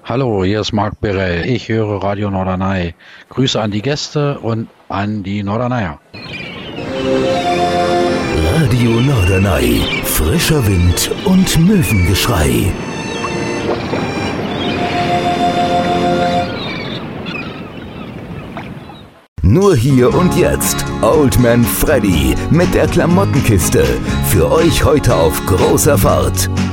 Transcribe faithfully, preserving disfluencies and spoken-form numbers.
Hallo, hier ist Marc Birell. Ich höre Radio Norderney. Grüße an die Gäste und an die Norderneyer. Radio Norderney. Frischer Wind und Möwengeschrei. Nur hier und jetzt. Old Man Freddy mit der Klamottenkiste. Für euch heute auf großer Fahrt.